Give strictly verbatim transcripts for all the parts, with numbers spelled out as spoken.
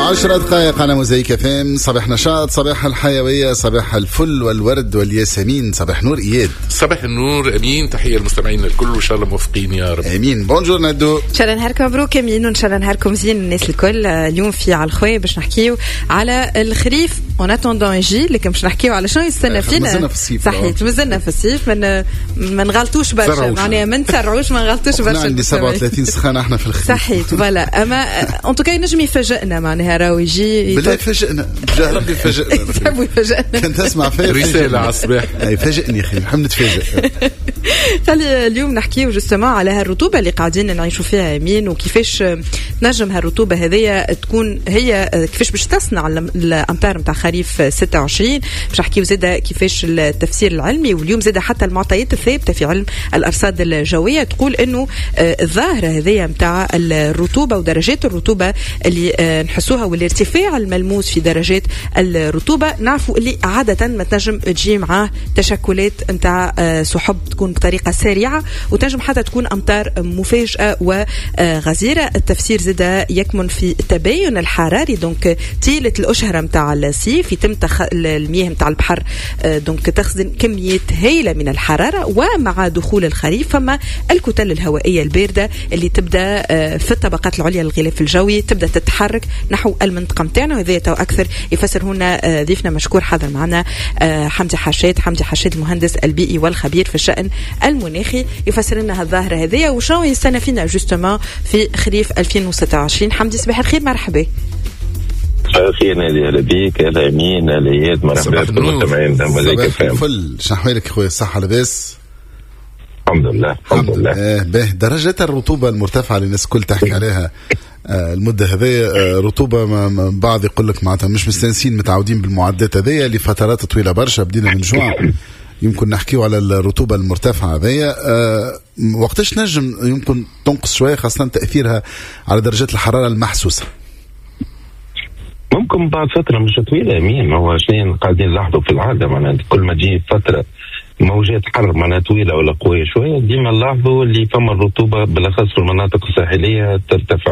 عشرة دقائق على موزايك اف ام. صباح نشاط، صباح الحيوية، صباح الفل والورد والياسمين. صباح نور إياد. صباح النور أمين. تحية المستمعين الكل وإن شاء الله موفقين يا رب. أمين. بونجور ندو. إن شاء الله نهاركم مبروك أمين، وإن شاء الله نهاركم زين الناس الكل. اليوم في على الخوي باش نحكيو على الخريف اون اتوندون يجي، لكن باش نحكيو على شنو يستنى فينا. مازلنا في الصيف. صحيح مازلنا في الصيف. من ما نغلطوش برشا، معناها ما نسرعوش، ما نغلطوش برشا. عندي سبعة وثلاثين سخانة احنا في الخريف. صحيح فوالا. اما ان توكا ينجم يفاجئنا، معناها راهو يجي بالله يفاجئنا، بجاه ربي يفاجئنا. تحبوا يفاجئنا؟ كنت اسمع فيه رسالة على الصباح. يفاجئني اخي، نحب نتفاجئ. خلي اليوم نحكيو جوستومون على هالرطوبة اللي قاعدين نعيشوا فيها يمين، وكيفاش نجم هالرطوبة هذه تكون هي كيفاش باش تصنع الأمطار متاع خريف ستة وعشرين. باش نحكيو زاده كيفاش التفسير العلمي، واليوم زاده حتى المعطيات الثابتة في علم الأرصاد الجوية تقول إنه الظاهرة هذه متاع الرطوبة ودرجات الرطوبة اللي نحسوها والارتفاع الملموس في درجات الرطوبة، نعرفوا اللي عادة ما تنجم تجي معاه تشكلات متاع سحب تكون بطريقة سريعة، وتنجم حتى تكون أمطار مفاجئة وغزيرة. التفسير زاده يكمن في التباين الحراري، دونك طيلة الأشهر متاع الصيف يتم تخ... المياه متاع البحر دونك تخزن كميات هائلة من الحرارة، ومع دخول الخريف فما الكتل الهوائية الباردة اللي تبدأ في الطبقات العليا للغلاف الجوي تبدأ تتحرك نحو المنطقة متاعنا، وهذا تو أكثر يفسر هنا ضيفنا مشكور حاضر معنا حمدي حشاد. حمدي حشاد المهندس البيئي والخبير في الشأن المناخي، يفسر لنا هالظاهرة هذه وشنو يستنى فينا جوستومون في خريف ألفين وستة وعشرين. حمدي صباح الخير، مرحبا. صباح الخير نادي، هلا بيك، هلا امين، هلا اياد، مرحبا بكم مستمعين مزيك فهم. فل شحوالك اخويا، الصحة لاباس؟ الحمد لله الحمد لله. آه به درجات الرطوبة المرتفعة اللي الناس كل تحكي عليها آه المدة هذه، آه رطوبة ما بعض يقول لك معناتها مش مستنسين متعودين بالمعدات هذه لفترات طويلة برشا، بدينا من جوع يمكن نحكيو على الرطوبة المرتفعة هذه. أه وقتاش نجم يمكن تنقص شوية، خاصة تأثيرها على درجات الحرارة المحسوسة؟ ممكن بعد فترة مش طويلة مين، ما هو شيء قاعدين نلاحظوا في العادة، معناها كل ما تجي فترة موجات حر معناها طويلة ولا قوية شوية ديما نلاحظوا اللي فما الرطوبة بالاخص في المناطق الساحلية ترتفع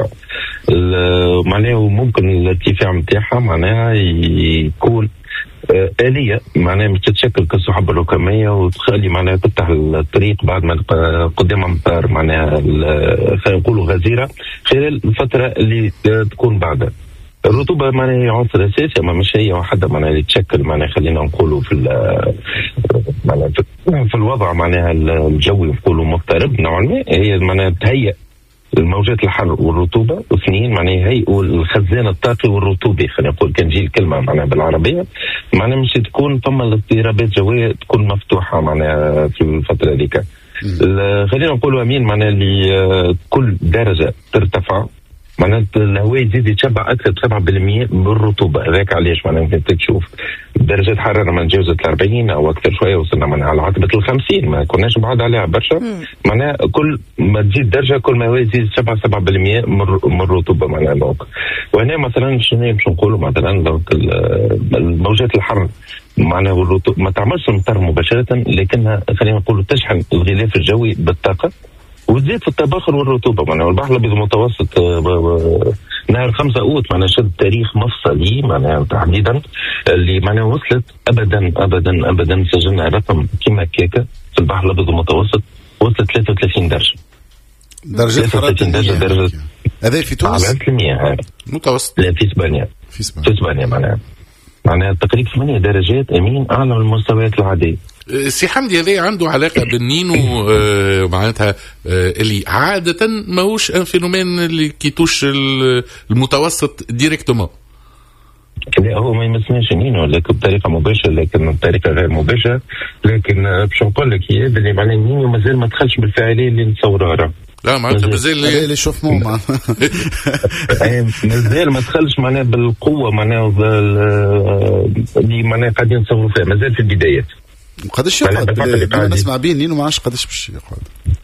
معناها، وممكن الارتفاع متاعها معناها يكون آلية معناها مش تتشكل كالسحب الركامية وتخلي معناها تفتح الطريق بعد ما قدام أمطار معناها خلينا نقولوا غزيرة خلال الفترة اللي تكون بعدها. الرطوبة معناها عنصر أساسي، أما مش هي وحدة معناها اللي تشكل معناها خلينا نقولوا في معناها في الوضع معناها الجوي نقولوا مضطرب نوعا ما، هي معناها تهيئ الموجات الحر والرطوبة واثنين معناها هي الخزان الطاقي والرطوبي، خلينا نقول كان جي الكلمة معناها بالعربية معناها مش تكون ثم الاضطرابات جوية تكون مفتوحة معناها في الفترة ذيك. خلينا نقولوا أمين معناها اللي كل درجة ترتفع معناها الهواء يزيد يتشبع أكثر بسبعة بالمية بالرطوبة، هذاك علاش معناها يمكن تشوف درجات حرارة ما تجاوزت الأربعين أو أكثر شوية، وصلنا معناها على عتبة الخمسين، ما كناش بعاد عليها برشا. معناها كل ما تزيد درجة كل ما الهواء يزيد سبعة سبعة بالمية من الرطوبة معناها لوك. وهنا مثلا شنو باش نقولوا مثلا لوك الموجات الحر معناها والرطوبة ما تعملش المطر مباشرة، لكنها خلينا نقولوا تشحن الغلاف الجوي بالطاقة وتزيد في التبخر والرطوبة معناها. البحر الأبيض المتوسط نهار خمسة أوت معناها شد تاريخ مفصلي معناها تحديدا اللي معناها وصلت أبدا أبدا أبدا سجلنا رقم كيما كيكا في البحر الأبيض المتوسط وصلت ثلاثة وثلاثين درجة درجة حرارة درجة هذا في تونس متوسط، لا في إسبانيا في إسبانيا معناها معناها تقريبا ثمانية درجات أمين أعلى من المستويات العادية. سي حمدي هذا عنده علاقة بالنينو آه معناتها آه اللي عادة ماهوش ان فينومين اللي كيتوش المتوسط ديريكتومون. لا هو ما يمسناش نينو لكن بطريقة مباشرة لكن بطريقة غير مباشرة، لكن باش نقول لك يا اللي معناها النينو مازال ما دخلش بالفعالية اللي نتصورها. لا معناتها مازال اللي شوفناه معناتها مازال ما دخلش معناها بالقوة معناها اللي معناها قاعدين نتصوروا فيها، مازال في البدايات. قداش يقعد اللي نسمع بيه النينو ما عادش قداش باش يقعد؟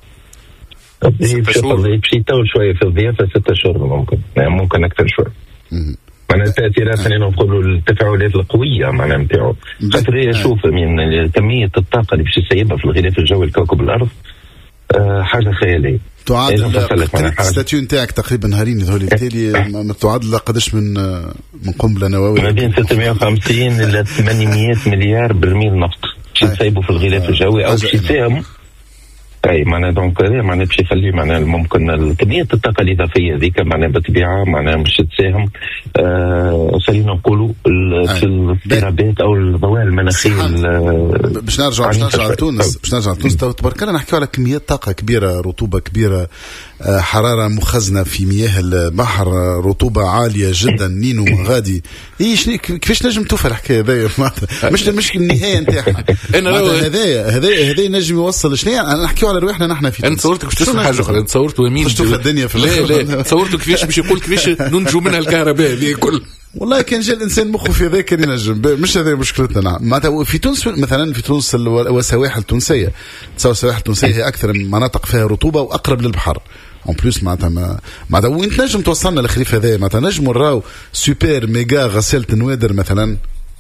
باش يطول شويه في الضيافه ستة شهور ممكن يعني ممكن اكثر شويه. معناها التاثيرات خلينا نقولوا التفاعلات القويه معناها نتاعو خاطر اشوف من كميه الطاقه اللي باش يسيبها في الغلاف الجوي لكوكب الارض أه حاجه خياليه. تعادل الستاتيو نتاعك تقريبا نهارين هذول بالتالي تعادل قداش من من قنبله نوويه؟ ما بين ستمائة وخمسين الى ثمانمائة مليار برميل نفط شي تسيبوا في الغلاف الجوي او شي ساهم. اي معناها دونك هذا معناها باش يخلي معناها ممكن كميه الطاقه الاضافيه هذيك معناها بالطبيعه معناها مش تساهم آه خلينا نقولوا في الاضطرابات او الظواهر المناخيه. باش نرجع باش نرجع لتونس باش نرجع لتونس تبارك الله نحكيو على كميات طاقه كبيره، رطوبه كبيره، آه حراره مخزنه في مياه البحر، رطوبه عاليه جدا، نينو غادي. اي شنو كيفاش نجم توفى الحكايه هذيا؟ مش مش النهايه نتاعها. هذايا هذايا هذايا نجم يوصل شنو انا نحكيو على رواحنا نحن في. انت صورتك باش تسمع حاجه اخرى، انت صورت ومين تشوف الدنيا في لا لا صورته كيفاش باش يقول كيفاش ننجو منها الكهرباء هذه كل. والله كان جا الانسان مخه في ذاك ينجم، مش هذه مشكلتنا. معناتها في تونس مثلا في تونس السواحل التونسيه تساوي السواحل التونسيه هي اكثر من مناطق فيها رطوبه واقرب للبحر اون بليس. معناتها ما معناتها وين تنجم توصلنا الخريف هذا؟ معناتها نجموا نراو سوبر ميجا غسالة نوادر مثلا.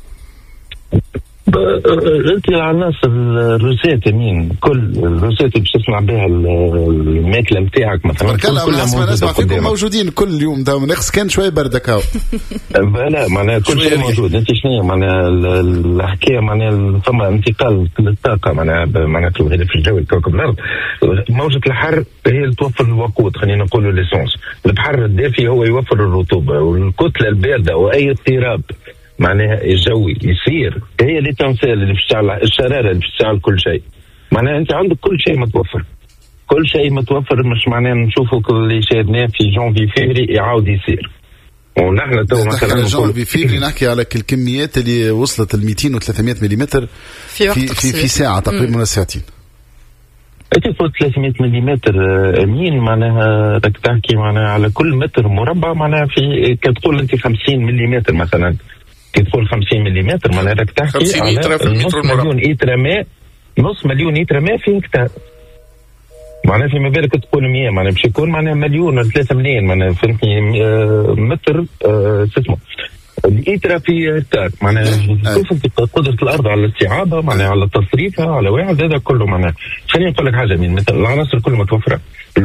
قلت العناصر الروسات مين كل الروسات باش تصنع بها الماكله نتاعك مثلا كلها اسمع اسمع فيكم موجودين كل يوم داو نقص كان شويه برد كاو. لا معناها كل شيء موجود. انت شنو معناها الحكايه معناها ثم انتقال للطاقه معناها معناها في الغلاف الجوي كوكب الارض. موجه الحر هي اللي توفر الوقود خلينا نقولوا ليسونس. البحر الدافي هو يوفر الرطوبه والكتله البارده واي اضطراب معناها الجوي يصير هي اللي تنسال اللي بتشتغل الشراره اللي بتشتغل كل شيء. معناها انت عندك كل شيء متوفر كل شيء متوفر. مش معناها نشوفوا كل اللي شاهدناه في جونفي فيفري يعاود يصير. ونحن تو مثلا جونفي فيفري نحكي على الكميات اللي وصلت ل مئتين وثلاثمائة ملم في في, في, في ساعه تقريبا ولا ساعتين. انت قلت ثلاثمائة ملم امين معناها بدك تحكي معناها على كل متر مربع معناها في كتقول انت خمسين ملم مثلا كتقول خمسين ملم معناها بدك تحكي على نص مليون لتر ماء نص مليون لتر ماء في هكتار. معناها فيما بالك تقول مية معناها باش يكون معناها مليون ثلاثة ملايين معناها فهمتني متر اسمه الإترا في هكتار. معناها شوف قدرة الأرض على الاستيعابها معناها على تصريفها على واحد هذا كله. معناها خليني نقول لك حاجة من مثل العناصر كلها متوفرة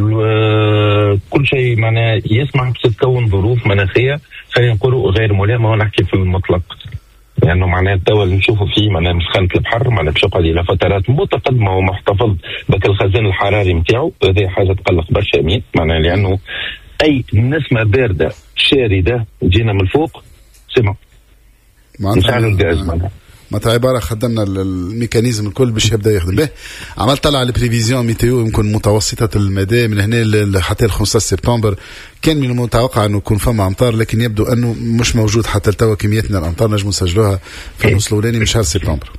كل شيء معناها يسمح باش تتكون ظروف مناخية خلينا نقولوا غير ملائمة ونحكي في المطلق. لأنه يعني معناها الدواء اللي نشوفوا فيه معناها مسخنة البحر معناها باش يقعد إلى فترات متقدمة ومحتفظ بك الخزان الحراري نتاعو. هذه حاجة تقلق برشا مين معناها لأنه أي نسمة باردة شاردة جينا من الفوق سمع نشعلوا الغاز معناها معناتها عباره خدمنا الميكانيزم الكل باش يبدا يخدم به. عملت طلع البريفيزيون ميتيو يمكن متوسطه المدى من هنا حتى ل خمسة عشر سبتمبر. كان من المتوقع انه يكون فما امطار لكن يبدو انه مش موجود حتى لتوا كميات من الامطار نجموا نسجلوها في النص الاولاني من شهر سبتمبر.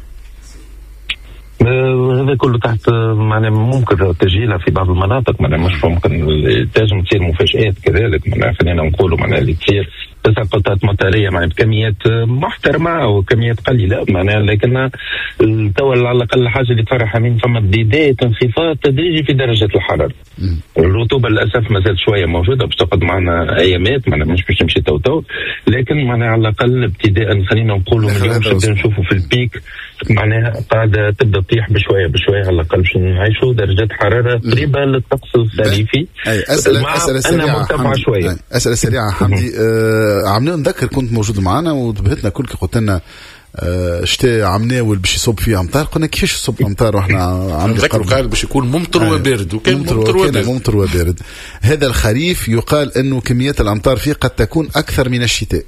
هذا كله تحت معناها ممكن تسجيلها في بعض المناطق معناها مش ممكن تنجم تصير مفاجآت كذلك معناها خلينا نقولوا معناها اللي تصير تساقطات مطريه معناها بكميات محترمه وكميات قليله معناها لكن توا على الاقل حاجه اللي تفرح من فما بدايه انخفاض تدريجي في درجه الحراره. الرطوبه للاسف ما زالت شويه موجوده باش تقعد معنا ايامات معناها مش باش تمشي تو تو لكن معناها على الاقل ابتداء خلينا نقولوا من اليوم نبدا نشوفوا في البيك معناها قاعده تبدا تطيح بشويه بشويه على الاقل باش نعيشوا درجات حراره قريبه للطقس الخريفي. اسئله اسئله سريعه شويه اسئله سريعه حمدي. أه عملنا نذكر كنت موجود معنا وتبهتنا كل قلت لنا أه شتاء عمناول باش يصب فيه امطار. قلنا كيفاش يصب امطار واحنا عاملين نذكر قال باش يكون ممطر آه وبارد وكان ممطر, ممطر وبارد ممطر وبارد. هذا الخريف يقال انه كميات الامطار فيه قد تكون اكثر من الشتاء.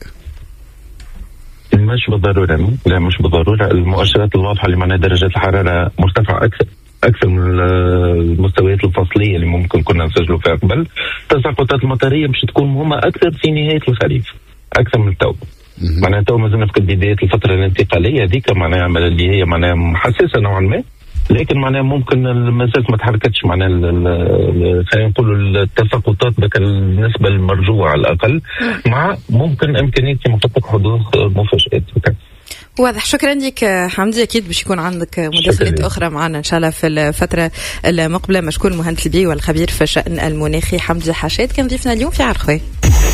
مش بالضروره لا مش بالضروره. المؤشرات الواضحه اللي معناها درجه الحراره مرتفعه اكثر اكثر من المستويات الفصليه اللي ممكن كنا نسجلوا فيها قبل. التساقطات المطريه باش تكون مهمه اكثر في نهايه الخريف اكثر من التو. معناها تو مازلنا في بدايه الفتره الانتقاليه هذيك معناها اللي هي معناها حساسه نوعا ما لكن معناها ممكن ما زالت ما تحركتش معناها خلينا نقولوا التساقطات بك النسبه المرجوه على الاقل مع ممكن امكانيه محقق حدوث مفاجات. واضح. شكرا لك حمدي. اكيد باش يكون عندك مداخلات اخرى معنا ان شاء الله في الفتره المقبله. مشكور مهندس البيئي والخبير في الشان المناخي حمدي حشاد كان ضيفنا اليوم في عرخوي.